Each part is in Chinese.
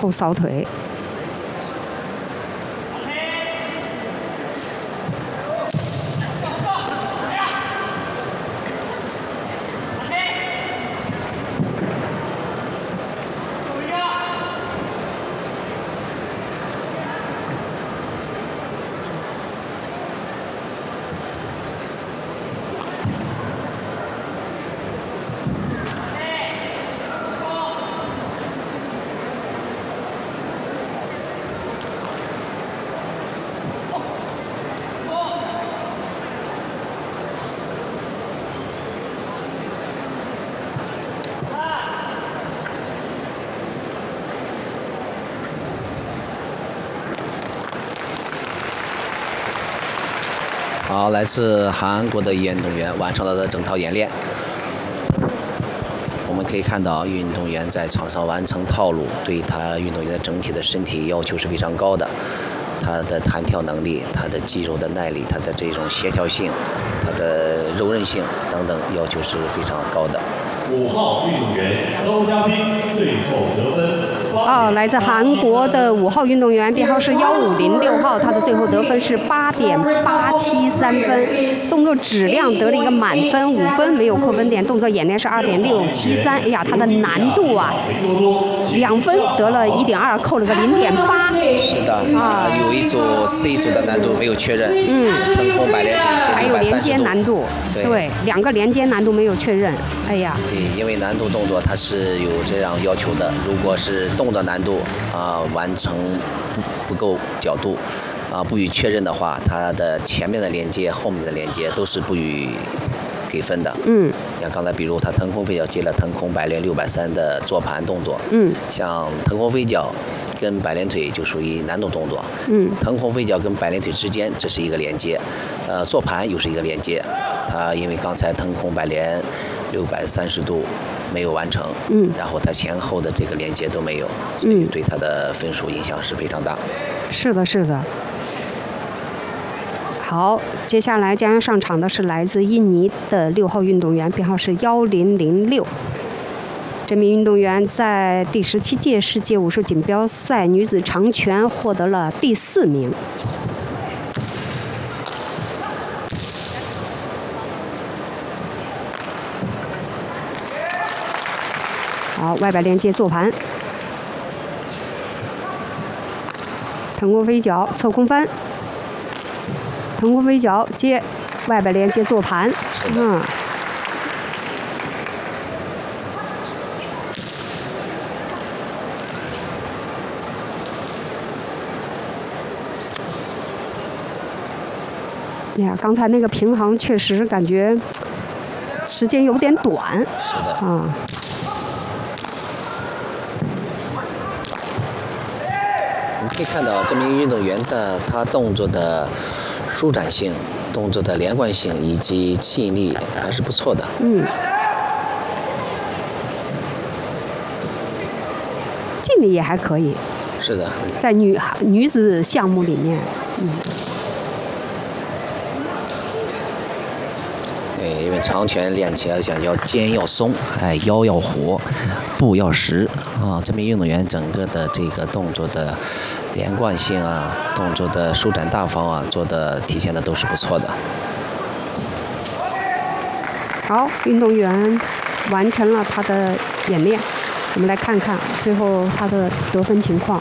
后扫腿。 好，来自韩国的运动员完成了整套演练。我们可以看到，运动员在场上完成套路，对他运动员的整体的身体要求是非常高的。他的弹跳能力、他的肌肉的耐力、他的这种协调性、他的柔韧性等等，要求是非常高的。 5号运动员高嘉宾最后得分。 来自韩国的5号运动员，编号是1506号，他的最后得分是8.873分，动作质量得了一个满分5分，没有扣分点，动作演练是2.673。哎呀，他的难度啊，2分得了1.2，扣了个0.8。 是的，有一组 C 组的难度没有确认，腾空摆连腿还有连接难度，对，2个连接难度没有确认。哎呀， 对，因为难度动作它是有这样要求的，如果是动作难度完成不够角度不予确认的话，它的前面的连接、后面的连接都是不予给分的。像刚才比如他腾空飞脚接了腾空摆连630的坐盘动作，像腾空飞脚跟摆连腿就属于难度动作，腾空飞脚跟摆连腿之间这是一个连接，坐盘又是一个连接。他因为刚才腾空摆连630度没有完成，然后他前后的这个连接都没有，所以对他的分数影响是非常大。 是的，是的。好，接下来将要上场的是来自印尼的6号运动员，编号是1006。这名运动员在第17届世界武术锦标赛女子长拳获得了第4名。好，外摆连接坐盘，腾空飞脚侧空翻，腾空飞脚接外摆连接坐盘，呀，刚才那个平衡确实感觉时间有点短， 是的，你可以看到这名运动员的他动作的舒展性、动作的连贯性以及吸引力还是不错的。 劲力也还可以。 是的， 在女子项目里面， 因为长拳练起来想要肩要松，腰要活，步要实这名运动员整个的这个动作的连贯性动作的舒展大方做的体现的都是不错的。 好，运动员完成了他的演练，我们来看看最后他的得分情况。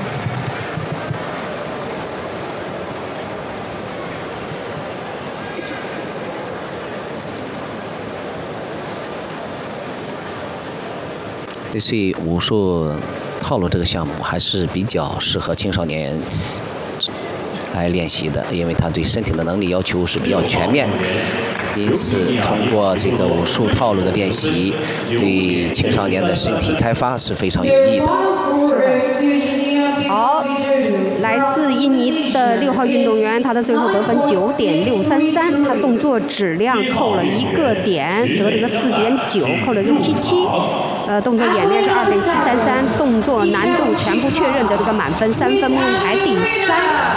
所以武术套路这个项目还是比较适合青少年来练习的，因为他对身体的能力要求是比较全面，因此通过这个武术套路的练习，对青少年的身体开发是非常有益的。 好，来自印尼的6号运动员，他的最后得分9.633，他动作质量扣了1个点，得了个4.9，扣了个77。动作演练是2.733，动作难度全部确认，得了个满分3分，排第3。